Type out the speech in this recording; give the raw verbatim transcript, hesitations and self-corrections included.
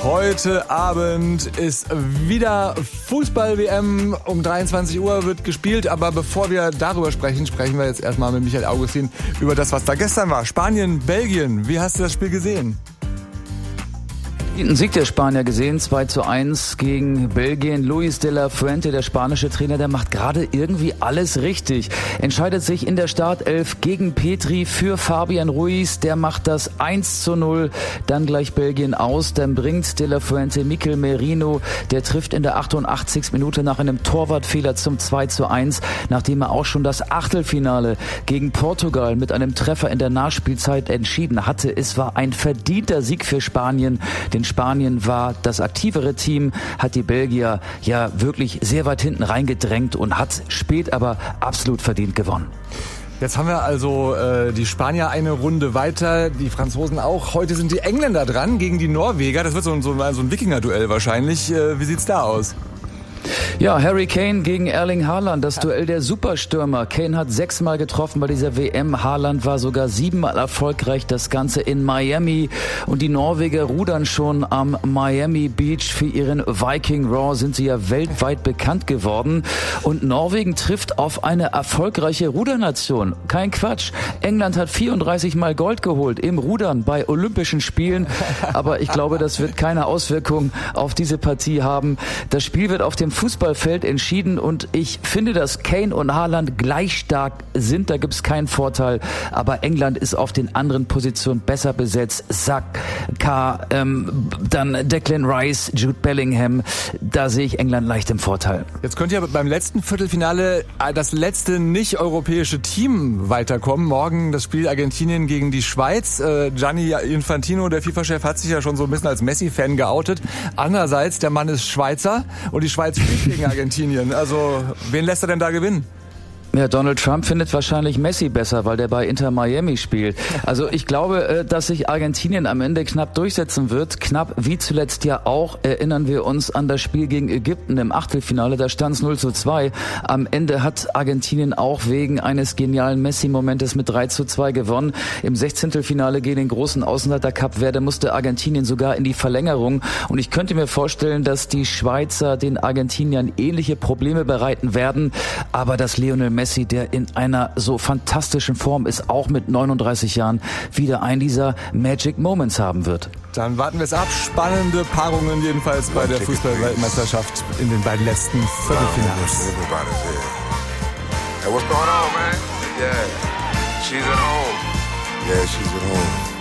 Heute Abend ist wieder Fußball-W M. Um dreiundzwanzig Uhr wird gespielt. Aber bevor wir darüber sprechen, sprechen wir jetzt erstmal mit Michael Augustin über das, was da gestern war. Spanien, Belgien. Wie hast du das Spiel gesehen? Einen Sieg der Spanier gesehen, zwei zu eins gegen Belgien. Luis de la Fuente, der spanische Trainer, der macht gerade irgendwie alles richtig. Entscheidet sich in der Startelf gegen Petri für Fabian Ruiz. Der macht das eins zu null. Dann gleich Belgien aus. Dann bringt de la Fuente Mikel Merino. Der trifft in der achtundachtzigsten Minute nach einem Torwartfehler zum zwei zu eins, nachdem er auch schon das Achtelfinale gegen Portugal mit einem Treffer in der Nachspielzeit entschieden hatte. Es war ein verdienter Sieg für Spanien. Den Spanien war das aktivere Team, hat die Belgier ja wirklich sehr weit hinten reingedrängt und hat spät aber absolut verdient gewonnen. Jetzt haben wir also äh, die Spanier eine Runde weiter, die Franzosen auch. Heute sind die Engländer dran gegen die Norweger. Das wird so, so, so ein Wikinger-Duell wahrscheinlich. Äh, wie sieht's da aus? Ja, Harry Kane gegen Erling Haaland, das Duell der Superstürmer. Kane hat sechsmal getroffen bei dieser W M. Haaland war sogar siebenmal erfolgreich, das Ganze in Miami. Und die Norweger rudern schon am Miami Beach. Für ihren Viking Raw sind sie ja weltweit bekannt geworden. Und Norwegen trifft auf eine erfolgreiche Rudernation. Kein Quatsch. England hat vierunddreißig Mal Gold geholt im Rudern bei Olympischen Spielen. Aber ich glaube, das wird keine Auswirkung auf diese Partie haben. Das Spiel wird auf dem Fußballfeld entschieden und ich finde, dass Kane und Haaland gleich stark sind. Da gibt es keinen Vorteil. Aber England ist auf den anderen Positionen besser besetzt. Saka, ähm, dann Declan Rice, Jude Bellingham. Da sehe ich England leicht im Vorteil. Jetzt könnte ja beim letzten Viertelfinale das letzte nicht-europäische Team weiterkommen. Morgen das Spiel Argentinien gegen die Schweiz. Äh, Gianni Infantino, der FIFA-Chef, hat sich ja schon so ein bisschen als Messi-Fan geoutet. Andererseits, der Mann ist Schweizer und die Schweiz spielt gegen Argentinien. Also, wen lässt er denn da gewinnen? Ja, Donald Trump findet wahrscheinlich Messi besser, weil der bei Inter Miami spielt. Also ich glaube, dass sich Argentinien am Ende knapp durchsetzen wird. Knapp wie zuletzt ja auch. Erinnern wir uns an das Spiel gegen Ägypten im Achtelfinale. Da stand es null zu zwei. Am Ende hat Argentinien auch wegen eines genialen Messi-Momentes mit drei zu zwei gewonnen. Im Sechzehntelfinale gegen den großen Außenseiter Kap Verde musste Argentinien sogar in die Verlängerung. Und ich könnte mir vorstellen, dass die Schweizer den Argentiniern ähnliche Probleme bereiten werden. Aber dass Lionel Messi, der in einer so fantastischen Form ist, auch mit neununddreißig Jahren wieder einen dieser Magic Moments haben wird. Dann warten wir es ab. Spannende Paarungen jedenfalls bei der Fußball-Weltmeisterschaft in den beiden letzten Viertelfinals. Hey, what's going on, man? Yeah, she's at home. Yeah, she's at home.